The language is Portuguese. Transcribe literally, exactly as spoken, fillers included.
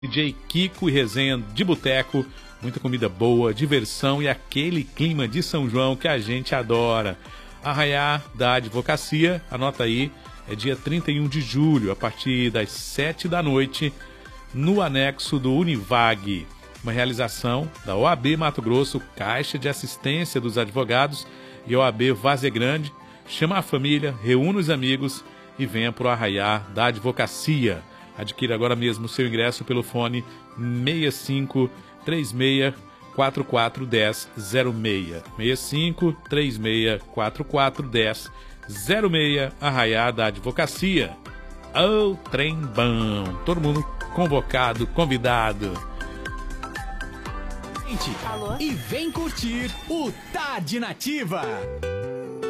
D J Kiko e resenha de boteco, muita comida boa, diversão e aquele clima de São João que a gente adora. Arraiá da Advocacia, anota aí, é dia trinta e um de julho, a partir das sete da noite, no anexo do Univag. Uma realização da O A B Mato Grosso, Caixa de Assistência dos Advogados e O A B Várzea Grande. Chama a família, reúna os amigos e venha para o Arraiá da Advocacia. Adquira agora mesmo o seu ingresso pelo fone seis cinco três seis quatro quatro um zero zero seis. seis cinco três seis quatro quatro um zero zero seis, Arraiá da Advocacia. Ô, trem bom! Todo mundo convocado, convidado. Alô? E vem curtir o Tarde Nativa.